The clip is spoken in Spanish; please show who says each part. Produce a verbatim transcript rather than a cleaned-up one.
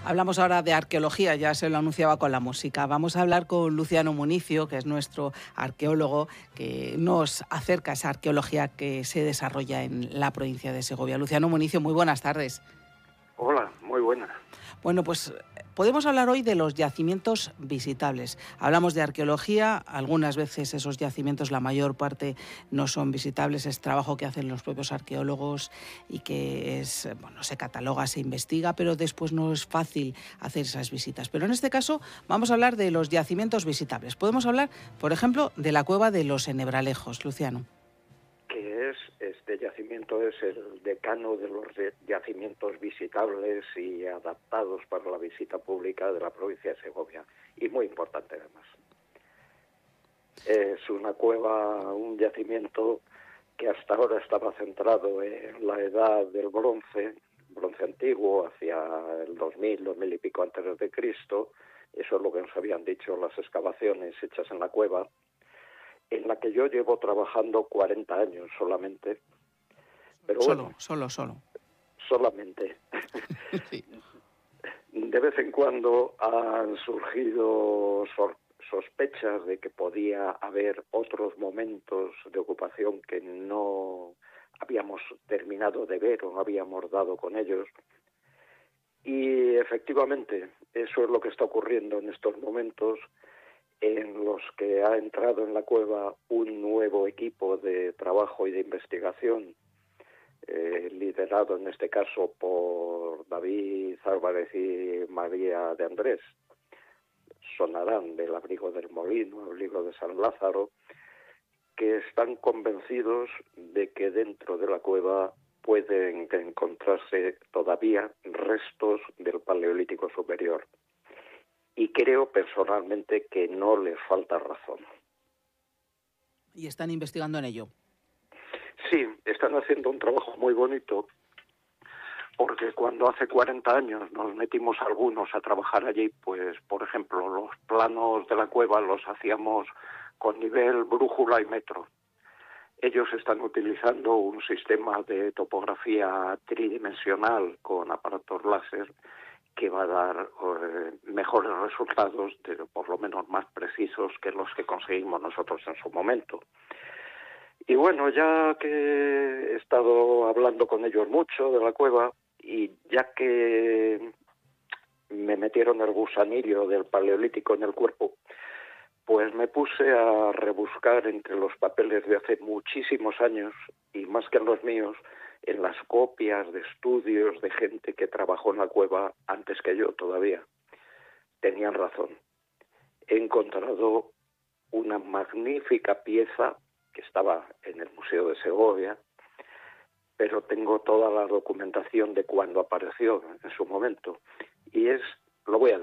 Speaker 1: Hablamos ahora de arqueología, ya se lo anunciaba con la música. Vamos a hablar con Luciano Municio, que es nuestro arqueólogo, que nos acerca a esa arqueología que se desarrolla en la provincia de Segovia. Luciano Municio, muy buenas tardes.
Speaker 2: Hola, muy buena.
Speaker 1: Bueno, pues podemos hablar hoy de los yacimientos visitables. Hablamos de arqueología, algunas veces esos yacimientos, la mayor parte, no son visitables, es trabajo que hacen los propios arqueólogos y que es, bueno, se cataloga, se investiga, pero después no es fácil hacer esas visitas. Pero en este caso vamos a hablar de los yacimientos visitables. Podemos hablar, por ejemplo, de la cueva de los Ennebralejos, Luciano.
Speaker 2: Que es, este yacimiento es el decano de los yacimientos visitables y adaptados para la visita pública de la provincia de Segovia, y muy importante además. Es una cueva, un yacimiento que hasta ahora estaba centrado en la edad del bronce, bronce antiguo, hacia el dos mil, dos mil y pico antes de Cristo. Eso es lo que nos habían dicho las excavaciones hechas en la cueva, en la que yo llevo trabajando cuarenta años solamente. Pero
Speaker 1: solo,
Speaker 2: bueno,
Speaker 1: solo, solo.
Speaker 2: Solamente.
Speaker 1: Sí.
Speaker 2: De vez en cuando han surgido sospechas de que podía haber otros momentos de ocupación que no habíamos terminado de ver o no habíamos dado con ellos. Y efectivamente, eso es lo que está ocurriendo en estos momentos, en los que ha entrado en la cueva un nuevo equipo de trabajo y de investigación, eh, liderado en este caso por David Álvarez y María de Andrés. Sonarán del Abrigo del Molino, Abrigo de San Lázaro, que están convencidos de que dentro de la cueva pueden encontrarse todavía restos del Paleolítico Superior. Y creo personalmente que no les falta razón.
Speaker 1: ¿Y están investigando en ello?
Speaker 2: Sí, están haciendo un trabajo muy bonito, porque cuando hace cuarenta años nos metimos algunos a trabajar allí, pues, por ejemplo, los planos de la cueva los hacíamos con nivel brújula y metro. Ellos están utilizando un sistema de topografía tridimensional con aparatos láser que va a dar eh, mejores resultados, de, por lo menos más precisos que los que conseguimos nosotros en su momento. Y bueno, ya que he estado hablando con ellos mucho de la cueva, y ya que me metieron el gusanillo del Paleolítico en el cuerpo, pues me puse a rebuscar entre los papeles de hace muchísimos años, y más que en los míos, en las copias de estudios de gente que trabajó en la cueva antes que yo todavía. Tenían razón. He encontrado una magnífica pieza que estaba en el Museo de Segovia, pero tengo toda la documentación de cuando apareció en su momento. Y es, lo voy a